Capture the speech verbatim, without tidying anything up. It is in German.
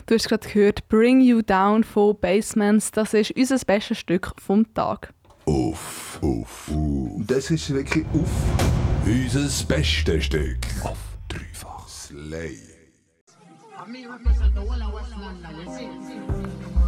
Du hast gerade gehört, Bring You Down von Basemans. Das ist unser bestes Stück vom Tag. Uff, uff, uff. Das ist wirklich uff. Unser bestes Stück. Auf dreifach. Slay. Me represent the whole of West London, you see?